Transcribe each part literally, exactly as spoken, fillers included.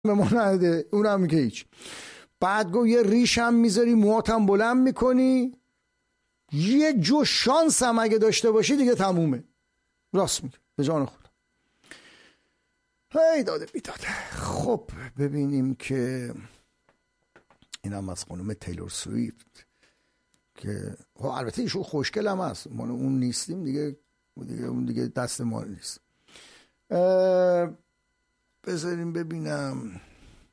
به ما نده، اونم که هیچ. بعد گفت یه ریش هم میذاری، موهات هم بلند میکنی، یه جو شانس هم اگه داشته باشی دیگه تمومه. راست میگه، به جان خود. هی داده بیداده. خب ببینیم که این هم از خانم تیلور سویفت که البته ایشون خوشگل هم هست، ما اون نیستیم دیگه، دیگه اون دیگه دست ما نیست. بذاریم ببینم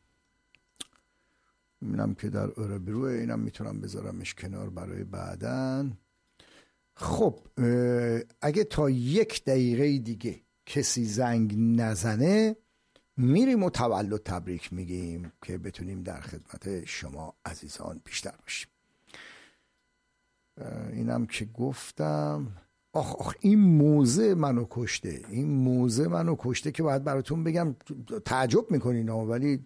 ببینم که در اوربروه اینم میتونم بذارمش کنار برای بعدن. خب اگه تا یک دقیقه دیگه کسی زنگ نزنه میریم و تولد تبریک میگیم که بتونیم در خدمت شما عزیزان بیشتر باشیم. اینم که گفتم. آخ آخ این موزه منو کشته، این موزه منو کشته که باید براتون بگم. تعجب میکنین ولی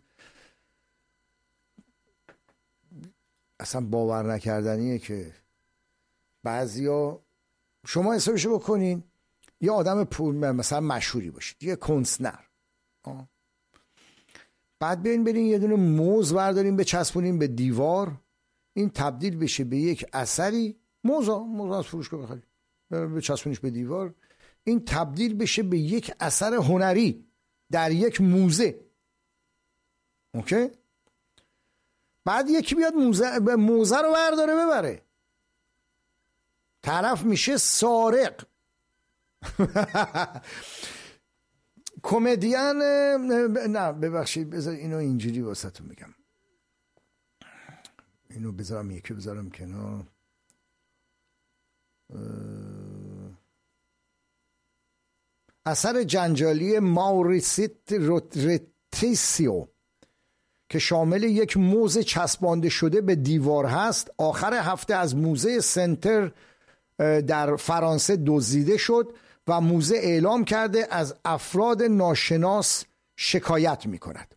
اصلا باور نکردنیه که بعضیا، شما حسابشو بکنین یه آدم پول مثلا مشهوری باشید، یه کنسنر، بعد برین برین یه دونه موز بردارین بچسبونین به دیوار، این تبدیل بشه به یک اثری. موزا موزا از فروشگاه بخرید بچسبونیش به دیوار، این تبدیل بشه به یک اثر هنری در یک موزه. اوکی؟ بعد یکی بیاد موزه موزه رو برداره ببره، طرف میشه سارق. کمدین. نه ببخشید، بذار اینو اینجوری واسهتون میگم، اینو بذارم یکی بذارم کنار. اثر جنجالی ماوریسیت روتریسیو که شامل یک موز چسبانده شده به دیوار هست، آخر هفته از موزه سنتر در فرانسه دزدیده شد و موزه اعلام کرده از افراد ناشناس شکایت می کند.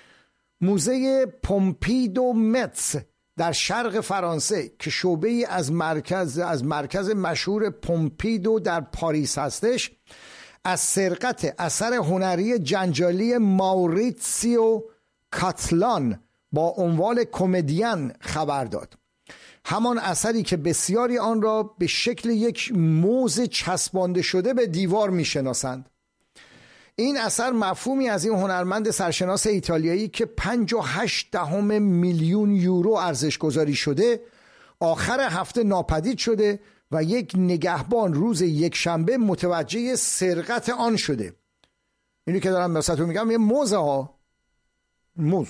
موزه پومپیدو متس در شرق فرانسه که شعبه‌ای از مرکز از مرکز مشهور پومپیدو در پاریس هستش، از سرقت اثر هنری جنجالی ماوریتسیو کاتلان با عنوان کمدین خبر داد. همان اثری که بسیاری آن را به شکل یک موز چسبانده شده به دیوار میشناسند. این اثر مفهومی از این هنرمند سرشناس ایتالیایی که پنج و هشت دهم میلیون یورو ارزش گذاری شده آخر هفته ناپدید شده و یک نگهبان روز یک شنبه متوجه سرقت آن شده. اینی که دارم مثلا میگم یه موزه ها موز.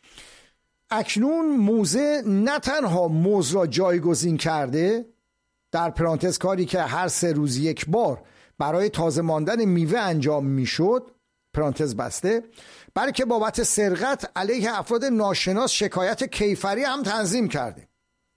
اکنون موزه نه تنها موز را جایگزین کرده، در پرانتز کاری که هر سه روز یک بار برای تازه ماندن میوه انجام میشد، پرانتز بسته، بلکه بابت سرقت علیه افراد ناشناس شکایت کیفری هم تنظیم کرده.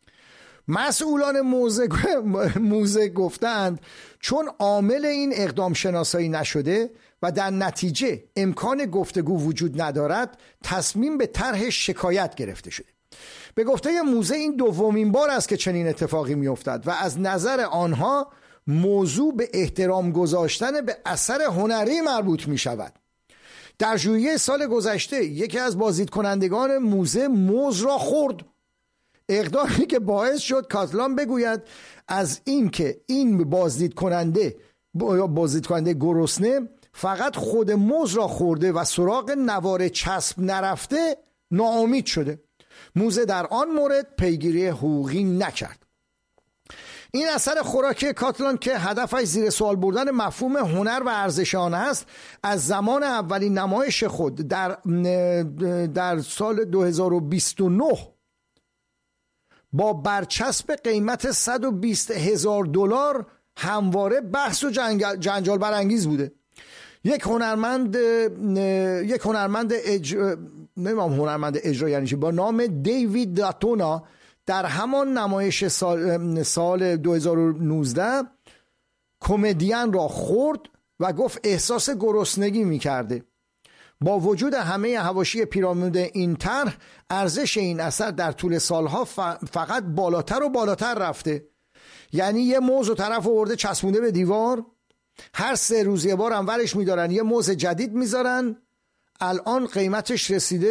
مسئولان موزه موزه گفتند چون عامل این اقدام شناسایی نشده و در نتیجه امکان گفتگو وجود ندارد، تصمیم به طرح شکایت گرفته شده. به گفته موزه این دومین بار است که چنین اتفاقی میافتد و از نظر آنها موضوع به احترام گذاشتن به اثر هنری مربوط می شود. در ژوئیه سال گذشته یکی از بازدید کنندگان موزه موز را خورد، اقدامی که باعث شد کاتلان بگوید از این که این بازدید کننده بازدید کننده گرسنه فقط خود موز را خورده و سراغ نوار چسب نرفته ناامید شده. موزه در آن مورد پیگیری حقوقی نکرد. این اثر خوراکی کاتلان که هدفش زیر سوال بردن مفهوم هنر و ارزش آن است، از زمان اولین نمایش خود در در سال دو هزار و بیست و نه با برچسب قیمت صد و بیست هزار دلار همواره بحث و جنجال, جنجال برانگیز بوده. یک هنرمند یک هنرمند اجرا نمیدونم هنرمند اجرا یعنی چی، با نام دیوید داتونا در همان نمایش سال سال دو هزار و نوزده کمدین را خورد و گفت احساس گرسنگی می‌کرده. با وجود همه حواشی پیرامید این طرح، ارزش این اثر در طول سالها فقط بالاتر و بالاتر رفته. یعنی یه موز و طرف آورده چسبونده به دیوار، هر سه روز یه بار هم ورش میدارن یه موز جدید میذارن، الان قیمتش رسیده